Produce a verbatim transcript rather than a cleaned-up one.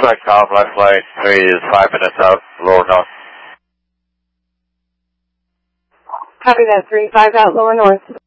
flight com, left flight three is five minutes out, lower north. Copy that, three five out, lower north.